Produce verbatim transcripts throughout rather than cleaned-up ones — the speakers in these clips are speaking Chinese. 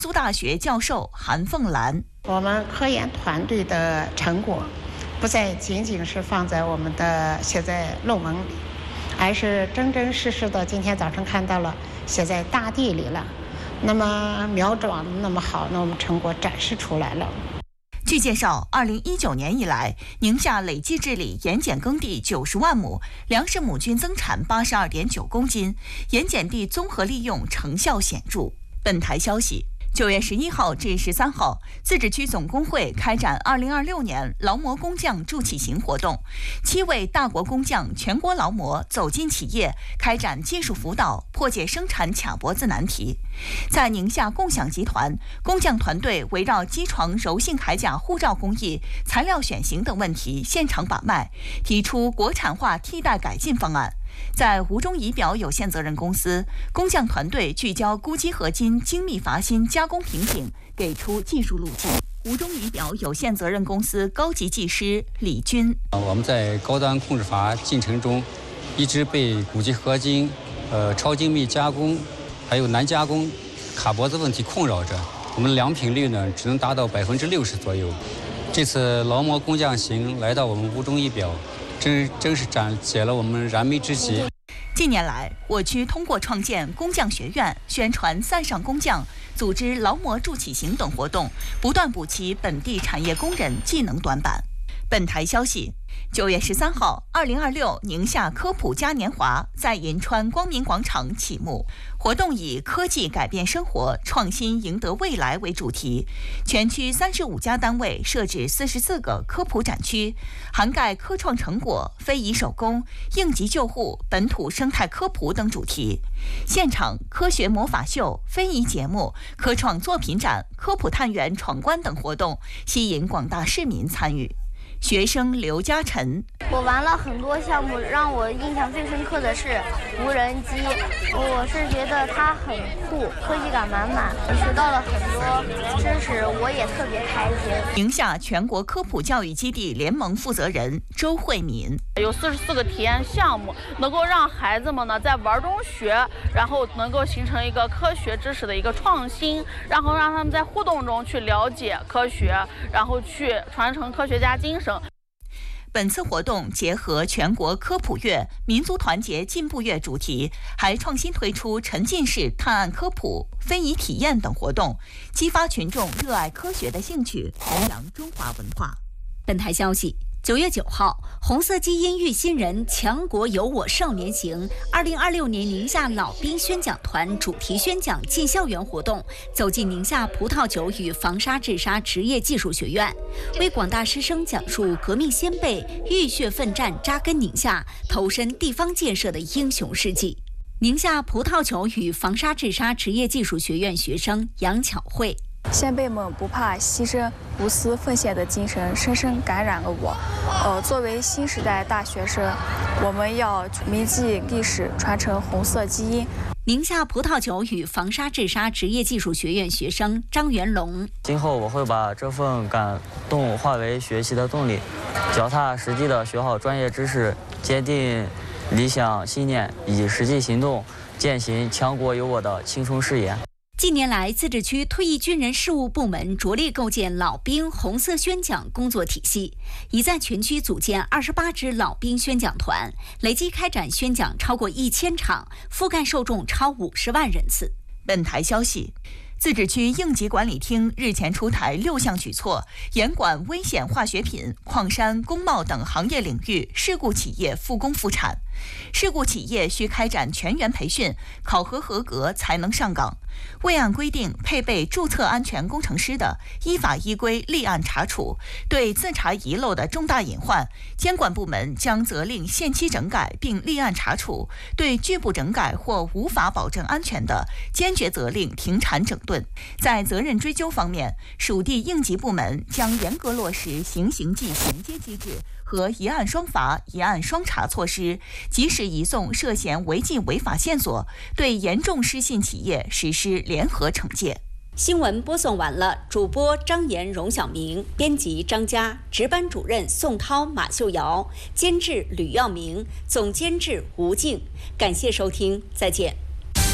苏大学教授韩凤兰： 我们科研团队的成果，不再仅仅是放在我们的写在论文里，而是真真实实的，今天早上看到了写在大地里了。那么苗长得那么好，那我们成果展示出来了。 据介绍，二零一九年以来，宁夏累计治理盐碱耕地九十万亩，粮食亩均增产八十二点九公斤，盐碱地综合利用成效显著。本台消息。九月十一号至十三号，自治区总工会开展二零二六年劳模工匠助企行活动，七位大国工匠、全国劳模走进企业，开展技术辅导，破解生产卡脖子难题。在宁夏共享集团，工匠团队围绕机床柔性铠甲护罩工艺、材料选型等问题现场把脉，提出国产化替代改进方案。在吴中仪表有限责任公司，工匠团队聚焦钴基合金精密伐芯加工瓶颈，给出技术路径。吴中仪表有限责任公司高级技师李军： 我们在高端控制阀进程中，一直被钴基合金、呃超精密加工，还有难加工、卡脖子问题困扰着。我们良品率呢，只能达到百分之六十左右。这次劳模工匠行来到我们吴中仪表，真真是展解了我们燃眉之急。 近年来，我区通过创建工匠学院、宣传塞上工匠、组织劳模助企行等活动，不断补齐本地产业工人技能短板。本台消息，九月十三号，二零二六宁夏科普嘉年华在银川光明广场启幕。活动以科技改变生活，创新赢得未来为主题，全区三十五家单位设置四十四个科普展区，涵盖科创成果、非遗手工、应急救护、本土生态科普等主题。现场科学魔法秀、非遗节目、科创作品展、科普探源闯关等活动，吸引广大市民参与。学生刘嘉晨： 我玩了很多项目，让我印象最深刻的是无人机，我是觉得它很酷，科技感满满，学到了很多知识，我也特别开心。 宁夏全国科普教育基地联盟负责人周慧敏： 有四十四个体验项目，能够让孩子们呢在玩中学，然后能够形成一个科学知识的一个创新，然后让他们在互动中去了解科学，然后去传承科学家精神。 本次活动结合全国科普月、民族团结进步月主题，还创新推出沉浸式探案科普、非遗体验等活动，激发群众热爱科学的兴趣，弘扬中华文化。 本台消息，九月九号，红色基因育新人强国有我少年行二零二六年宁夏老兵宣讲团主题宣讲进校园活动走进宁夏葡萄酒与防沙治沙职业技术学院，为广大师生讲述革命先辈浴血奋战扎根宁夏、投身地方建设的英雄事迹。宁夏葡萄酒与防沙治沙职业技术学院学生杨巧慧： 先辈们不怕牺牲、无私奉献的精神深深感染了我。呃，作为新时代大学生，我们要铭记历史，传承红色基因。 宁夏葡萄酒与防沙治沙职业技术学院学生张元龙： 今后我会把这份感动化为学习的动力，脚踏实地的学好专业知识，坚定理想信念，以实际行动践行强国有我的青春誓言。 近年来，自治区退役军人事务部门着力构建老兵红色宣讲工作体系，已在全区组建二十八支老兵宣讲团，累计开展宣讲超过一千场，覆盖受众超五十万人次。 本台消息，自治区应急管理厅日前出台六项举措，严管危险化学品、矿山、工贸等行业领域事故企业复工复产。事故企业需开展全员培训，考核合格才能上岗。未按规定配备注册安全工程师的，依法依规立案查处。对自查遗漏的重大隐患，监管部门将责令限期整改并立案查处；对拒不整改或无法保证安全的，坚决责令停产整顿。在责任追究方面，属地应急部门将严格落实行刑记衔接机制和一案双罚、一案双查措施，及时移送涉嫌违纪违法线索，对严重失信企业实施联合惩戒。 新闻播送完了，主播张岩、荣晓明，编辑张佳，值班主任宋涛、马秀瑶，监制吕耀明，总监制吴静。感谢收听，再见。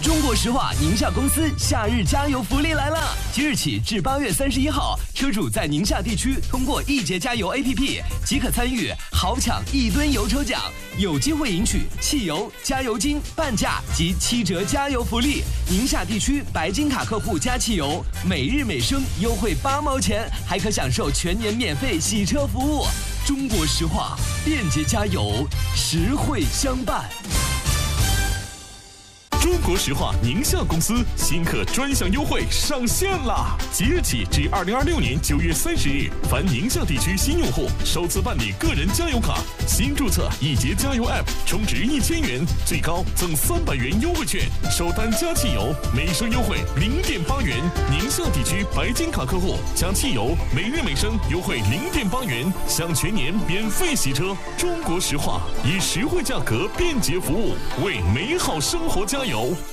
中国石化宁夏公司夏日加油福利来了！即日起至八月三十一号，车主在宁夏地区通过易捷加油 A P P 即可参与豪抢一吨油抽奖，有机会赢取汽油、加油金、半价及七折加油福利。宁夏地区白金卡客户加汽油，每日每升优惠八毛钱，还可享受全年免费洗车服务。中国石化，便捷加油，实惠相伴。 中国石化宁夏公司新客专享优惠上线啦！即日起至二零二六年九月三十日，凡宁夏地区新用户首次办理个人加油卡，新注册易捷加油 App， 充值一千元，最高赠三百元优惠券，首单加汽油每升优惠零点八元。宁夏地区白金卡客户加汽油每日每升优惠零点八元，享全年免费洗车。中国石化以实惠价格、便捷服务为美好生活加油。